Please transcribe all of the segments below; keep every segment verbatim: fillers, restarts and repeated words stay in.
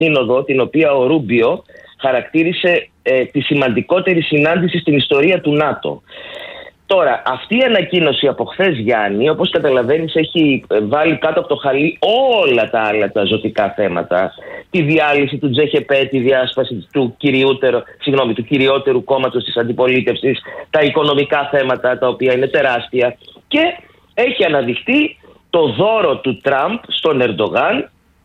σύνοδο, την οποία ο Ρούμπιο χαρακτήρισε ε, τη σημαντικότερη συνάντηση στην ιστορία του ΝΑΤΟ. Τώρα, αυτή η ανακοίνωση από χθες, Γιάννη, όπως καταλαβαίνεις, έχει βάλει κάτω από το χαλί όλα τα άλλα τα ζωτικά θέματα. Τη διάλυση του τζι έιτς πι, τη διάσπαση του, συγγνώμη, του κυριότερου κόμματος της αντιπολίτευσης, τα οικονομικά θέματα, τα οποία είναι τεράστια. Και έχει αναδειχθεί το δώρο του Τραμπ στον Ερντογάν,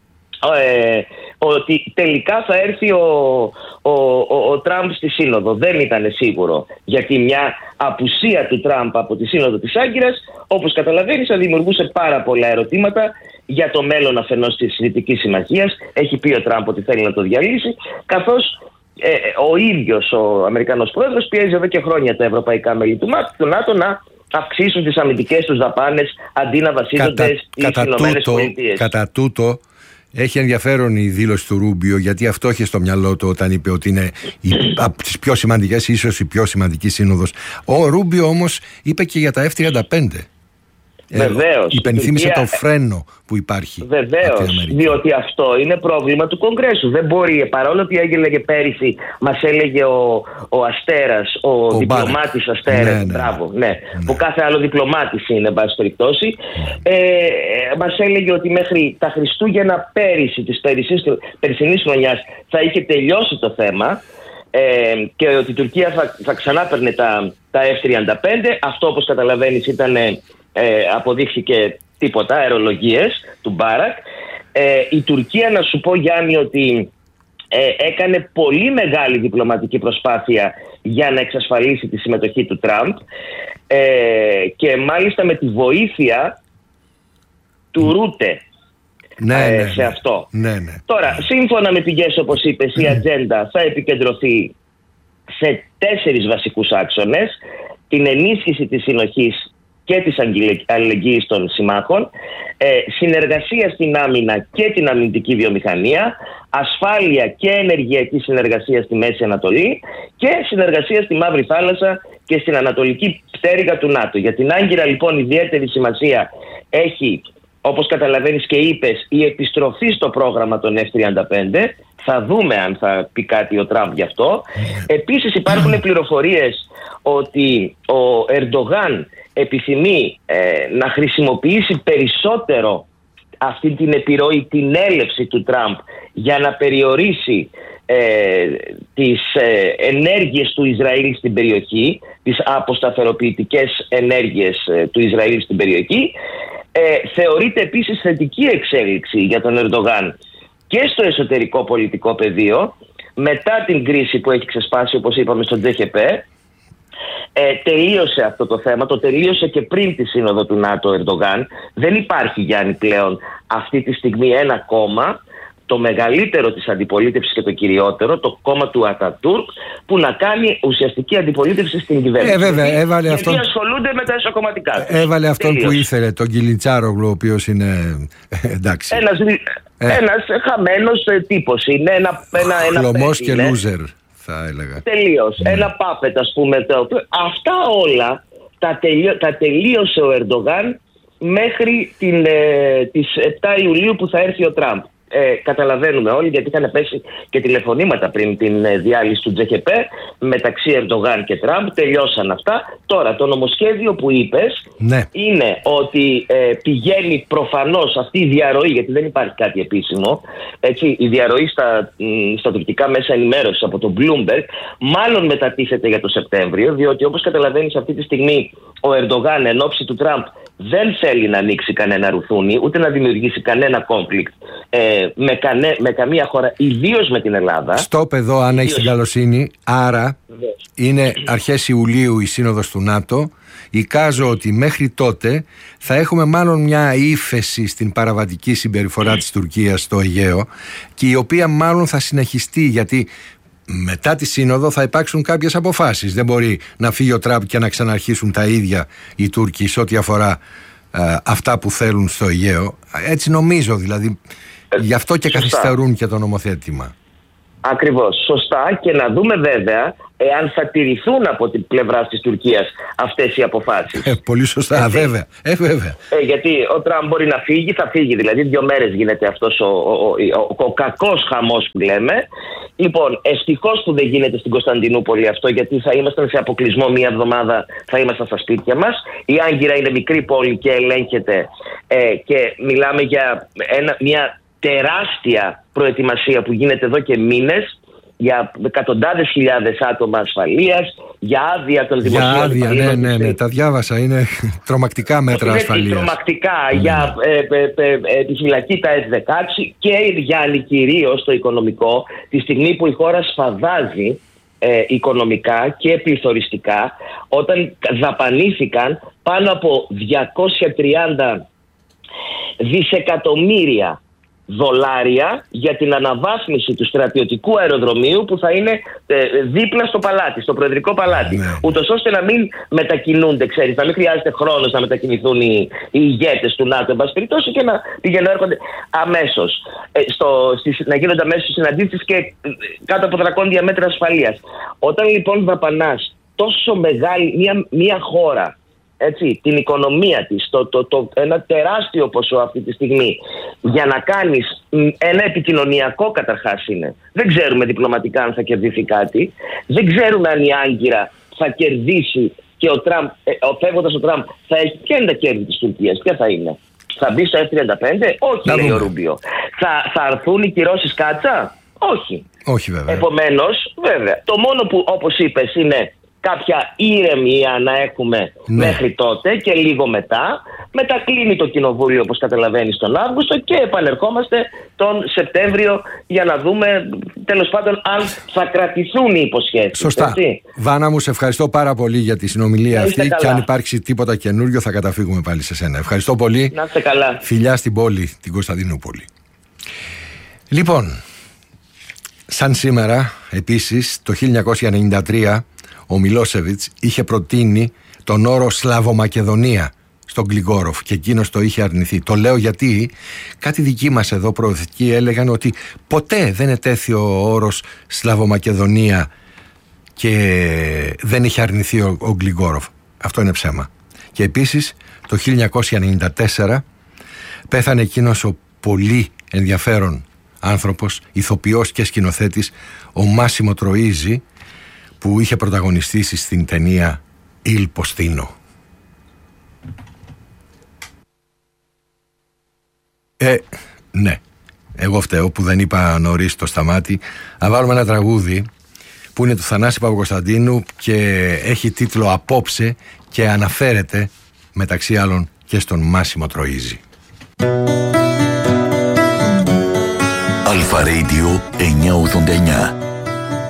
Ε, ότι τελικά θα έρθει ο, ο, ο, ο Τραμπ στη Σύνοδο. Δεν ήταν σίγουρο, γιατί μια απουσία του Τραμπ από τη Σύνοδο της Άγκυρας, όπως καταλαβαίνεις, θα δημιουργούσε πάρα πολλά ερωτήματα για το μέλλον αφενός της Δυτικής Συμμαχίας. Έχει πει ο Τραμπ ότι θέλει να το διαλύσει, καθώς ε, ο ίδιος ο Αμερικανός πρόεδρος πιέζει εδώ και χρόνια τα ευρωπαϊκά μέλη του, του ΝΑΤΟ να αυξήσουν τις αμυντικές τους δαπάνες αντί να βασίζονται στις Ηνωμένες Πολιτείες. Κατά τούτο, έχει ενδιαφέρον η δήλωση του Ρούμπιο, γιατί αυτό είχε στο μυαλό του όταν είπε ότι είναι η, από τις πιο σημαντικές, ίσως η πιο σημαντική σύνοδος. Ο Ρούμπιο όμως είπε και για τα εφ τριάντα πέντε. Βεβαίως. Ε, υπενθύμησε Τουρκία... το φρένο που υπάρχει. Βεβαίως, διότι αυτό είναι πρόβλημα του Κογκρέσου. Δεν μπορεί, παρόλο ότι έλεγε πέρυσι, μας έλεγε ο, ο Αστέρας, ο, ο διπλωμάτης Αστέρας, ναι, ναι, μπράβο, ναι, ναι. που κάθε άλλο διπλωμάτης είναι, εν πάση περιπτώσει, ναι. ε, μας έλεγε ότι μέχρι τα Χριστούγεννα πέρυσι, της περσινής χρονιάς, θα είχε τελειώσει το θέμα. Ε, και ότι η Τουρκία θα, θα ξανά παίρνε τα, τα εφ τριάντα πέντε. Αυτό, όπως καταλαβαίνεις, ήταν, ε, αποδείχθηκε τίποτα, αερολογίες του Μπάρακ. Ε, η Τουρκία, να σου πω, Γιάννη, ότι ε, έκανε πολύ μεγάλη διπλωματική προσπάθεια για να εξασφαλίσει τη συμμετοχή του Τραμπ, ε, και μάλιστα με τη βοήθεια του Ρούτε. Ναι, ε, ναι, σε αυτό. Ναι, ναι. Τώρα, σύμφωνα με πηγές, όπως είπες, η ατζέντα θα επικεντρωθεί σε τέσσερις βασικούς άξονες: την ενίσχυση της συνοχής και της αλληλεγγύης των συμμάχων, ε, συνεργασία στην άμυνα και την αμυντική βιομηχανία, ασφάλεια και ενεργειακή συνεργασία στη Μέση Ανατολή και συνεργασία στη Μαύρη Θάλασσα και στην Ανατολική πτέρυγα του ΝΑΤΟ. Για την Άγκυρα, λοιπόν, ιδιαίτερη σημασία έχει, όπως καταλαβαίνεις και είπες, η επιστροφή στο πρόγραμμα των εφ τριάντα πέντε. Θα δούμε αν θα πει κάτι ο Τραμπ γι' αυτό. Επίσης, υπάρχουν πληροφορίες ότι ο Ερντογάν επιθυμεί ε, να χρησιμοποιήσει περισσότερο αυτή την επιρροή, την έλευση του Τραμπ, για να περιορίσει ε, τις ε, ενέργειες του Ισραήλ στην περιοχή, τις αποσταθεροποιητικές ενέργειες ε, του Ισραήλ στην περιοχή. Ε, θεωρείται επίσης θετική εξέλιξη για τον Ερντογάν και στο εσωτερικό πολιτικό πεδίο, μετά την κρίση που έχει ξεσπάσει, όπως είπαμε, στο τζι έιτς πι. Ε, τελείωσε αυτό το θέμα, το τελείωσε και πριν τη σύνοδο του ΝΑΤΟ Ερντογάν. Δεν υπάρχει, Γιάννη, πλέον αυτή τη στιγμή ένα κόμμα, το μεγαλύτερο της αντιπολίτευσης και το κυριότερο, το κόμμα του Ατατούρκ, που να κάνει ουσιαστική αντιπολίτευση στην κυβέρνηση. Ε, βέβαια, έβαλε γιατί αυτόν... ασχολούνται με τα εσωκομματικά. Έβαλε αυτόν Τελείως. που ήθελε, τον Κιλιτσάρογλου, ο οποίος είναι εντάξει. Ένας, ε. ένας χαμένος τύπος είναι, ένα, ένα, ένα χλωμός και λούζερ, θα έλεγα. Τελείως, ναι. Ένα πάπετ, ας πούμε. Το... Αυτά όλα τα, τελείω... τα τελείωσε ο Ερντογάν μέχρι την, ε, τις επτά Ιουλίου που θα έρθει ο Τραμπ. Ε, καταλαβαίνουμε όλοι, γιατί είχαν πέσει και τηλεφωνήματα πριν την ε, διάλυση του τζι έιτς πι μεταξύ Ερντογάν και Τραμπ. Τελειώσαν αυτά. Τώρα, το νομοσχέδιο που είπες, ναι, είναι ότι ε, πηγαίνει προφανώς αυτή η διαρροή, γιατί δεν υπάρχει κάτι επίσημο, έτσι, η διαρροή στα, στα τουρκικά μέσα ενημέρωσης από το Bloomberg μάλλον μετατίθεται για το Σεπτέμβριο, διότι, όπως καταλαβαίνεις, αυτή τη στιγμή ο Ερντογάν εν ώψη του Τραμπ δεν θέλει να ανοίξει κανένα ρουθούνι, ούτε να δημιουργήσει κανένα κόμπλικτ ε, με, κανέ, με καμία χώρα, ιδίως με την Ελλάδα. Στόπ εδώ, αν έχεις την καλοσύνη. Άρα, Βεβαίως. είναι αρχές Ιουλίου η σύνοδος του ΝΑΤΟ. Εικάζω ότι μέχρι τότε θα έχουμε μάλλον μια ύφεση στην παραβατική συμπεριφορά της Τουρκίας στο Αιγαίο, και η οποία μάλλον θα συνεχιστεί, γιατί μετά τη σύνοδο θα υπάρξουν κάποιες αποφάσεις. Δεν μπορεί να φύγει ο Τραμπ και να ξαναρχίσουν τα ίδια οι Τούρκοι σε ό,τι αφορά ε, αυτά που θέλουν στο Αιγαίο. Έτσι νομίζω, δηλαδή. Γι' αυτό και καθυστερούν και το νομοθέτημα. Ακριβώς, σωστά, και να δούμε βέβαια εάν θα τηρηθούν από την πλευρά της Τουρκίας αυτές οι αποφάσεις. Ε, πολύ σωστά, ε, βέβαια. Ε, βέβαια. Ε, γιατί ο Τραμπ μπορεί να φύγει, θα φύγει. Δηλαδή, δύο μέρες γίνεται αυτός ο, ο, ο, ο, ο κακός χαμός που λέμε. Λοιπόν, ευτυχώς που δεν γίνεται στην Κωνσταντινούπολη αυτό, γιατί θα ήμασταν σε αποκλεισμό μία εβδομάδα, θα ήμασταν στα σπίτια μας. Η Άγκυρα είναι μικρή πόλη και ελέγχεται, ε, και μιλάμε για ένα, μια τεράστια προετοιμασία που γίνεται εδώ και μήνες, για εκατοντάδες χιλιάδες άτομα ασφαλείας, για άδεια των δημοσίων. Για άδεια, ναι, ναι, ναι, τα διάβασα. Είναι τρομακτικά μέτρα ασφαλείας. Τρομακτικά, mm. για ε, ε, ε, ε, τη φυλακή τα εφ δεκαέξι και για κυρίως το οικονομικό, τη στιγμή που η χώρα σφαδάζει ε, οικονομικά και πληθωριστικά, όταν δαπανήθηκαν πάνω από διακόσια τριάντα δισεκατομμύρια δολάρια για την αναβάθμιση του στρατιωτικού αεροδρομίου που θα είναι ε, δίπλα στο παλάτι, στο Προεδρικό Παλάτι. Ναι. Ούτως ώστε να μην μετακινούνται, ξέρεις, να μην χρειάζεται χρόνος να μετακινηθούν οι, οι ηγέτες του ΝΑΤΟ, εν πάση περιπτώσει, και να πηγαίνουν, έρχονται αμέσως. Ε, στο, στις, να γίνονται αμέσως συναντήσεις και ε, κάτω από δρακόντια μέτρα ασφαλείας. Όταν λοιπόν δαπανάς τόσο μεγάλη μια, μια χώρα, έτσι, την οικονομία της, το, το, το, ένα τεράστιο ποσό αυτή τη στιγμή, για να κάνεις ένα επικοινωνιακό, καταρχάς είναι. Δεν ξέρουμε διπλωματικά αν θα κερδίσει κάτι. Δεν ξέρουμε αν η Άγκυρα θα κερδίσει και ο Τραμπ, ε, φεύγοντας ο Τραμπ, θα έχει. Ποια είναι τα κέρδη της Τουρκίας, ποια θα είναι? Θα μπει στο εφ τριάντα πέντε? Όχι, να λέει δούμε. Ο Ρούμπιο. Θα, θα αρθούν οι κυρώσεις κάτσα? Όχι. Όχι, βέβαια. Επομένως, βέβαια, το μόνο που, όπως είπες, είναι κάποια ηρεμία να έχουμε, ναι, μέχρι τότε και λίγο μετά. Μετά κλείνει το κοινοβούλιο, όπως καταλαβαίνεις, τον Αύγουστο, και επανερχόμαστε τον Σεπτέμβριο για να δούμε, τέλος πάντων, αν θα κρατηθούν οι υποσχέσεις. Σωστά. Έτσι. Βάνα μου, σε ευχαριστώ πάρα πολύ για τη συνομιλία αυτή, καλά. Και αν υπάρξει τίποτα καινούριο θα καταφύγουμε πάλι σε σένα. Ευχαριστώ πολύ. Να είστε καλά. Φιλιά στην πόλη, την Κωνσταντινούπολη. Λοιπόν, σαν σήμερα, επίσης, το χίλια εννιακόσια ενενήντα τρία, ο Μιλόσεβιτς είχε προτείνει τον όρο Σλαβομακεδονία στον Γκλιγκόροφ και εκείνος το είχε αρνηθεί. Το λέω γιατί κάτι δικοί μας εδώ προοδευτικοί έλεγαν ότι ποτέ δεν ετέθη ο όρος Σλαβομακεδονία και δεν είχε αρνηθεί ο, ο Γκλιγκόροφ. Αυτό είναι ψέμα. Και επίσης το χίλια εννιακόσια ενενήντα τέσσερα πέθανε εκείνος ο πολύ ενδιαφέρον άνθρωπος, ηθοποιός και σκηνοθέτης, ο Μάσιμο Τροΐζι, που είχε πρωταγωνιστήσει στην ταινία Il Postino. Ε, ναι, εγώ φταίω που δεν είπα νωρίς το σταμάτη. Να βάλουμε ένα τραγούδι που είναι του Θανάση Παπακοσταντίνου και έχει τίτλο «Απόψε» και αναφέρεται μεταξύ άλλων και στον Μάσιμο Τροΐζι. Αλφα Radio εννιακόσια ογδόντα εννιά.